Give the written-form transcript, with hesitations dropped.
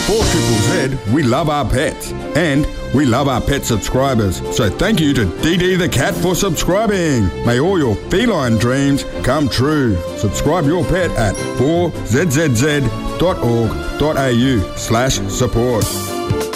4ZZZ, we love our pets. And we love our pet subscribers. So thank you to DD the Cat for subscribing. May all your feline dreams come true. Subscribe your pet at 4zzz.org.au/support.